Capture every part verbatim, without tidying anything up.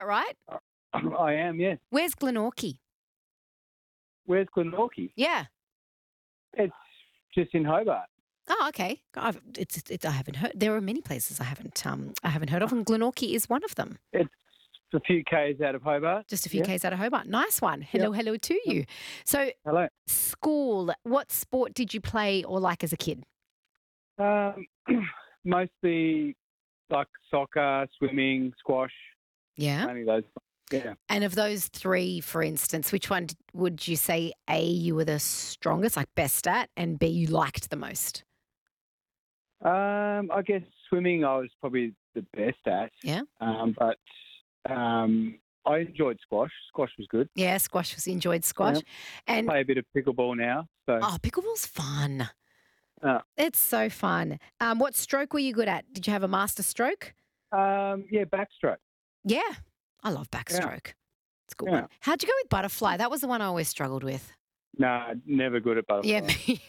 right? I am, yes. Where's Glenorchy? Where's Glenorchy? Yeah. It's just in Hobart. Oh, okay. I've, it's, it's, I haven't heard. There are many places I haven't um, I haven't heard of, and Glenorchy is one of them. It's a few k's out of Hobart. Just a few Yeah. k's out of Hobart. Nice one. Hello, Yep. hello to you. So, Hello. school, what sport did you play or like as a kid? Um, mostly like soccer, swimming, squash, Yeah. only those. Yeah. And of those three, for instance, which one d- would you say A, you were the strongest, like best at, and B, you liked the most? Um, I guess swimming I was probably the best at. Yeah. Um, but um, I enjoyed squash. Squash was good. Yeah, squash was enjoyed squash. Yeah. And Play a bit of pickleball now. So oh, pickleball's fun. uh, It's so fun. Um, what stroke were you good at? Did you have a master stroke? um, yeah, backstroke. Yeah. I love backstroke. It's a good Yeah. one. How'd you go with butterfly? That was the one I always struggled with. No, never good at butterfly. Yeah, me.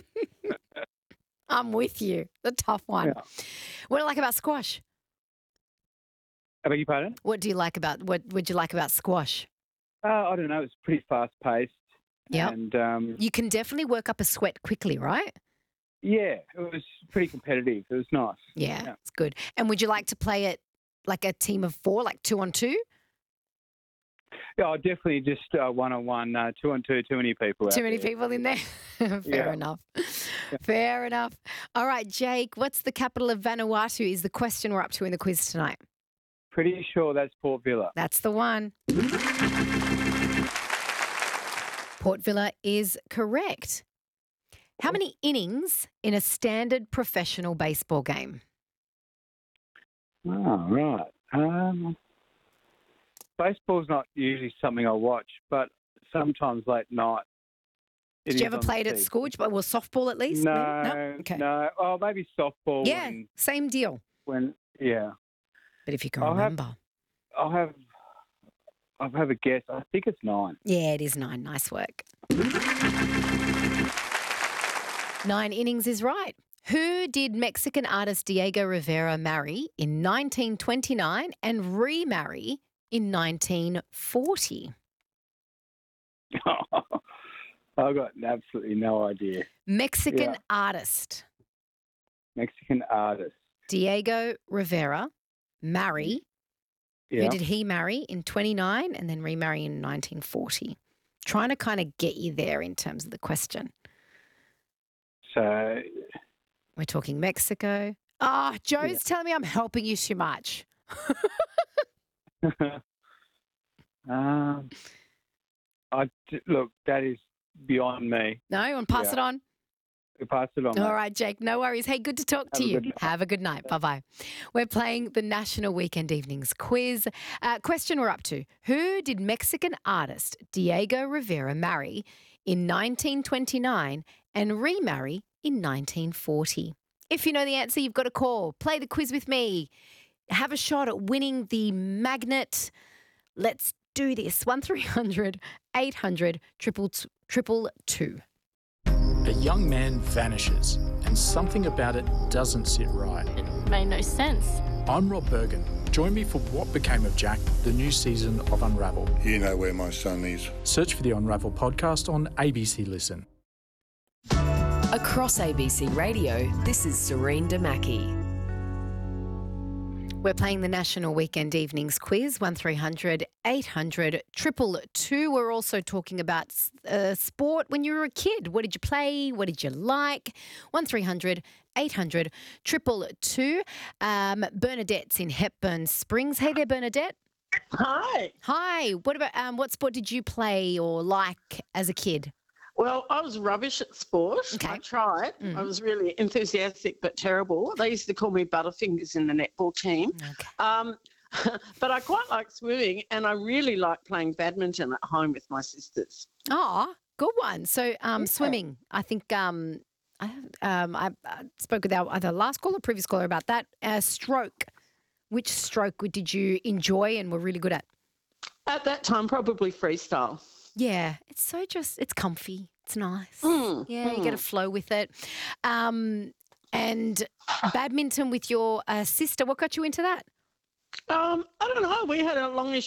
I'm with you. The tough one. Yeah. What do you like about squash? I beg your pardon? What do you like about what would you like about squash? Uh, I don't know. It's pretty fast paced. Yep. And um, You can definitely work up a sweat quickly, right? yeah, it was pretty competitive. It was nice. Yeah, Yeah. it's good. And would you like to play it like a team of four, like two on two? Yeah, I definitely just uh, one on one, uh, two on two, too many people. Too out many there. people in there. Fair Yeah. enough. Fair enough. All right, Jake, what's the capital of Vanuatu is the question we're up to in the quiz tonight. Pretty sure that's Port Villa. That's the one. Port Villa is correct. How many innings in a standard professional baseball game? Oh, right. Um, baseball's not usually something I watch, but sometimes late night. it Did you is ever on the play it at T V. school? Did you play- Well, softball at least? No, maybe? no, Okay. no. Oh, maybe softball. Yeah, When, same deal. when yeah, But if you can I'll have- remember. I'll have. I'll have a guess. I think it's nine. Yeah, it is nine. Nice work. Nine innings is right. Who did Mexican artist Diego Rivera marry in nineteen twenty-nine and remarry in nineteen forty? I've got absolutely no idea. Mexican Yeah. artist Mexican artist. Diego Rivera marry. Yeah. Who did he marry in twenty-nine and then remarry in nineteen forty? Trying to kind of get you there in terms of the question. So We're talking Mexico. Ah, Joe's Yeah. telling me I'm helping you too much. um, I look. That is beyond me. No, you want to pass Yeah. it on? We pass it on. All mate. right, Jake, no worries. Hey, good to talk to Have a you. good night. Have a good night. Bye bye. We're playing the National Weekend Evenings quiz. Uh, question we're up to: who did Mexican artist Diego Rivera marry in nineteen twenty-nine and remarry in nineteen forty? If you know the answer, you've got to call. Play the quiz with me. Have a shot at winning the magnet. Let's do this. one three hundred eight hundred triple triple two. A young man vanishes, and something about it doesn't sit right. It made no sense. I'm Rob Bergen. Join me for What Became of Jack, the new season of Unravel. You know where my son is. Search for the Unravel podcast on A B C Listen. Across A B C Radio, this is Serene Damaki. We're playing the National Weekend Evenings quiz, one three hundred eight hundred triple two. We're also talking about uh, sport when you were a kid. What did you play? What did you like? one three hundred eight hundred triple two. Um, Bernadette's in Hepburn Springs. Hey there, Bernadette. Hi. Hi. What about um, what sport did you play or like as a kid? Well, I was rubbish at sport. Okay. I tried. Mm. I was really enthusiastic but terrible. They used to call me Butterfingers in the netball team. Okay. Um, but I quite like swimming, and I really like playing badminton at home with my sisters. Oh, good one. So um, Yeah. swimming, I think um, I, um, I, I spoke with our either last caller or previous caller about that. Uh, stroke. Which stroke did you enjoy and were really good at? At that time, probably freestyle. Yeah, it's so just, it's comfy. It's nice. Mm, Yeah, you get a mm. flow with it. Um, and badminton with your uh, sister, what got you into that? Um, I don't know. We had a longish